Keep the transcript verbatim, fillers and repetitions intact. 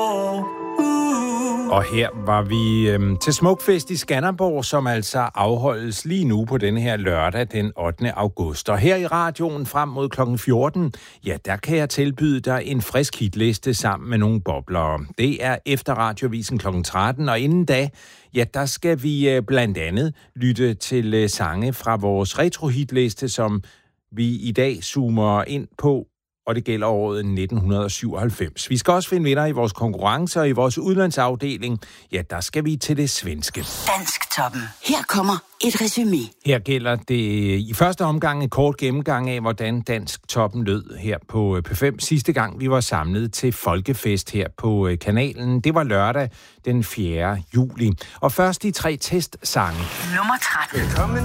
Og her var vi øhm, til Smukfest i Skanderborg, som altså afholdes lige nu på denne her lørdag den ottende august. Og her i radioen frem mod klokken fjorten, ja, der kan jeg tilbyde dig en frisk hitliste sammen med nogle boblere. Det er efter Radioavisen klokken tretten, og inden da, ja, der skal vi øh, blandt andet lytte til øh, sange fra vores retro-hitliste, som vi i dag zoomer ind på, og det gælder året nitten syvoghalvfems. Vi skal også finde vinder i vores konkurrencer, og i vores udlandsafdeling, ja, der skal vi til det svenske. Dansktoppen. Her kommer et resumé. Her gælder det i første omgang en kort gennemgang af, hvordan Dansktoppen lød her på P fem. Sidste gang vi var samlet til folkefest her på kanalen, det var lørdag den fjerde juli. Og først de tre testsange. Nummer tretten.